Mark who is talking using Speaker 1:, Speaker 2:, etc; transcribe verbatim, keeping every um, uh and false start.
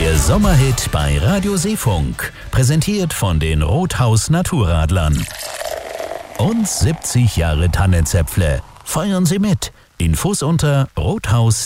Speaker 1: Der Sommerhit bei Radio Seefunk, präsentiert von den Rothaus Naturradlern. Und siebzig Jahre Tannenzäpfle. Feiern Sie mit. Infos unter rothaus